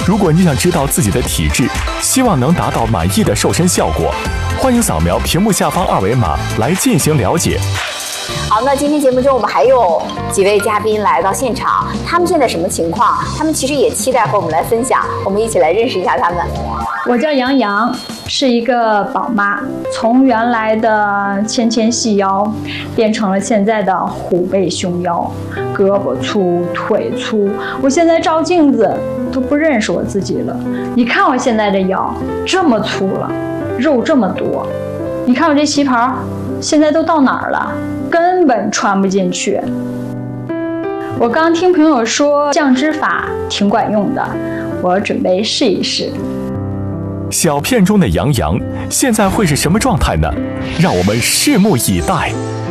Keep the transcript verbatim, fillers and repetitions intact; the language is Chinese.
如果你想知道自己的体质，希望能达到满意的瘦身效果，欢迎扫描屏幕下方二维码来进行了解。 好，那今天节目中我们还有几位嘉宾来到现场，他们现在什么情况？他们其实也期待和我们来分享，我们一起来认识一下他们。 我叫杨洋，是一个宝妈，从原来的纤纤细腰变成了现在的虎背熊腰，胳膊粗腿粗，我现在照镜子都不认识我自己了。你看我现在这腰这么粗了，肉这么多，你看我这旗袍现在都到哪儿了，根本穿不进去。我刚听朋友说降脂法挺管用的，我准备试一试。 小片中的杨洋现在会是什么状态呢？让我们拭目以待。